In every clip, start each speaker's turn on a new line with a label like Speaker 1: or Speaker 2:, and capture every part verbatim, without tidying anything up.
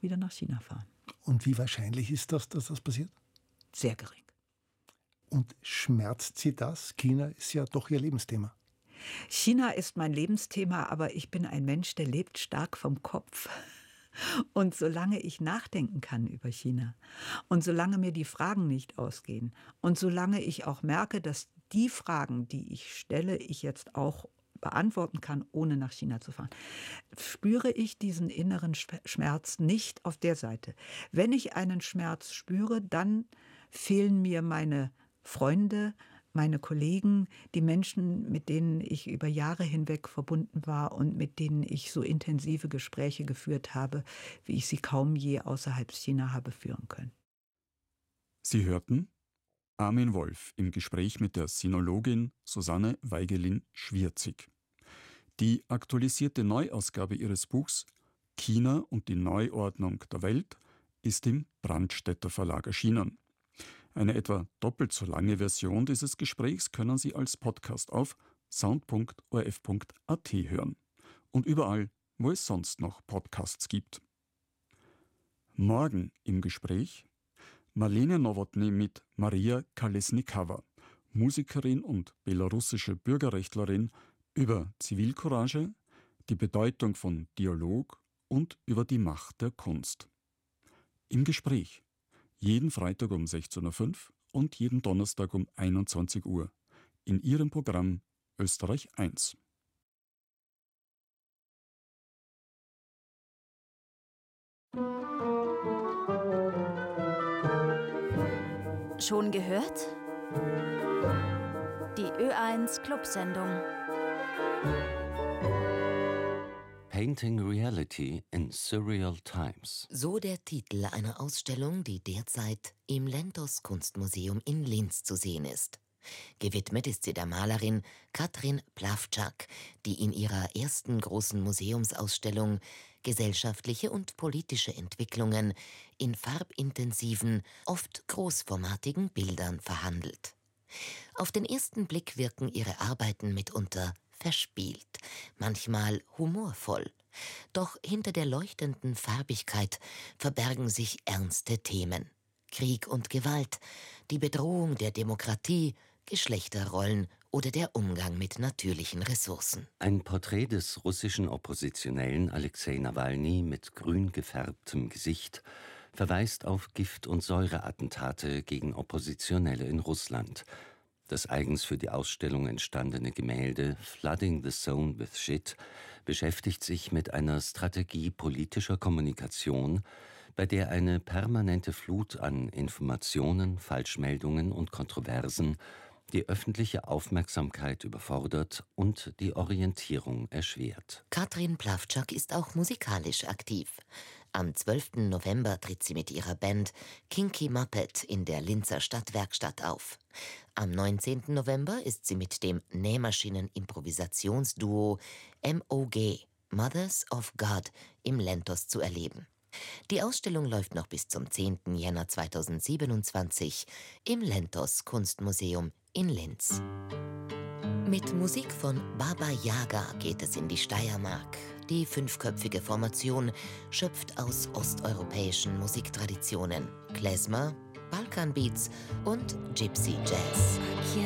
Speaker 1: wieder nach China fahren.
Speaker 2: Und wie wahrscheinlich ist das, dass das passiert?
Speaker 1: Sehr gering.
Speaker 2: Und schmerzt Sie das? China ist ja doch Ihr Lebensthema.
Speaker 1: China ist mein Lebensthema, aber ich bin ein Mensch, der lebt stark vom Kopf. Und solange ich nachdenken kann über China und solange mir die Fragen nicht ausgehen und solange ich auch merke, dass die Fragen, die ich stelle, ich jetzt auch beantworten kann, ohne nach China zu fahren, spüre ich diesen inneren Schmerz nicht auf der Seite. Wenn ich einen Schmerz spüre, dann fehlen mir meine Freunde, meine Kollegen, die Menschen, mit denen ich über Jahre hinweg verbunden war und mit denen ich so intensive Gespräche geführt habe, wie ich sie kaum je außerhalb China habe führen können.
Speaker 3: Sie hörten Armin Wolf im Gespräch mit der Sinologin Susanne Weigelin-Schwierzig. Die aktualisierte Neuausgabe ihres Buchs China und die Neuordnung der Welt ist im Brandstätter Verlag erschienen. Eine etwa doppelt so lange Version dieses Gesprächs können Sie als Podcast auf sound punkt o r f punkt a t hören und überall, wo es sonst noch Podcasts gibt. Morgen im Gespräch Marlene Nowotny mit Maria Kolesnikowa, Musikerin und belarussische Bürgerrechtlerin, über Zivilcourage, die Bedeutung von Dialog und über die Macht der Kunst. Im Gespräch jeden Freitag um sechzehn Uhr fünf und jeden Donnerstag um einundzwanzig Uhr in Ihrem Programm Österreich eins.
Speaker 4: Schon gehört? Die Ö eins Clubsendung.
Speaker 5: Painting Reality in Surreal Times.
Speaker 6: So der Titel einer Ausstellung, die derzeit im Lentos Kunstmuseum in Linz zu sehen ist. Gewidmet ist sie der Malerin Katrin Plawczak, die in ihrer ersten großen Museumsausstellung gesellschaftliche und politische Entwicklungen in farbintensiven, oft großformatigen Bildern verhandelt. Auf den ersten Blick wirken ihre Arbeiten mitunter verspielt, manchmal humorvoll. Doch hinter der leuchtenden Farbigkeit verbergen sich ernste Themen. Krieg und Gewalt, die Bedrohung der Demokratie, Geschlechterrollen oder der Umgang mit natürlichen Ressourcen.
Speaker 5: Ein Porträt des russischen Oppositionellen Alexei Nawalny mit grün gefärbtem Gesicht verweist auf Gift- und Säureattentate gegen Oppositionelle in Russland. Das eigens für die Ausstellung entstandene Gemälde Flooding the Zone with Shit beschäftigt sich mit einer Strategie politischer Kommunikation, bei der eine permanente Flut an Informationen, Falschmeldungen und Kontroversen die öffentliche Aufmerksamkeit überfordert und die Orientierung erschwert.
Speaker 6: Katrin Plawczak ist auch musikalisch aktiv. Am zwölften November tritt sie mit ihrer Band Kinky Muppet in der Linzer Stadtwerkstatt auf. Am neunzehnten November ist sie mit dem Nähmaschinen-Improvisationsduo M O G, Mothers of God, im Lentos zu erleben. Die Ausstellung läuft noch bis zum zehnten Jänner zweitausendsiebenundzwanzig im Lentos Kunstmuseum in Linz. Mit Musik von Baba Yaga geht es in die Steiermark. Die fünfköpfige Formation schöpft aus osteuropäischen Musiktraditionen, Klezmer, Balkanbeats und Gypsy Jazz.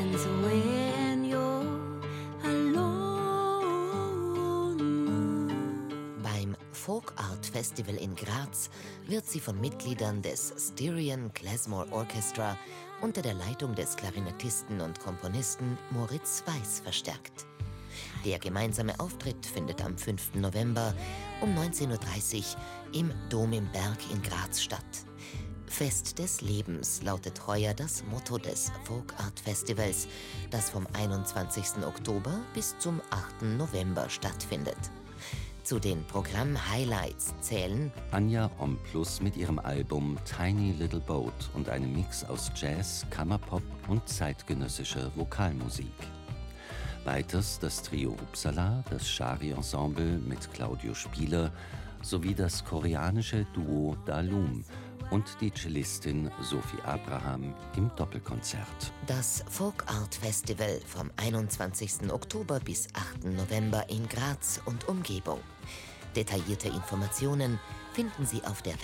Speaker 6: Beim Folk Art Festival in Graz wird sie von Mitgliedern des Styrian Klezmer Orchestra unter der Leitung des Klarinettisten und Komponisten Moritz Weiß verstärkt. Der gemeinsame Auftritt findet am fünften November um neunzehn Uhr dreißig im Dom im Berg in Graz statt. Fest des Lebens lautet heuer das Motto des Folk Art Festivals, das vom einundzwanzigsten Oktober bis zum achten November stattfindet. Zu den Programm-Highlights zählen
Speaker 5: Anja Omplus mit ihrem Album Tiny Little Boat und einem Mix aus Jazz, Kammerpop und zeitgenössischer Vokalmusik. Weiters das Trio Uppsala, das Shari-Ensemble mit Claudio Spieler sowie das koreanische Duo Dalum und die Cellistin Sophie Abraham im Doppelkonzert.
Speaker 6: Das Folk Art Festival vom einundzwanzigsten Oktober bis achten November in Graz und Umgebung. Detaillierte Informationen finden Sie auf der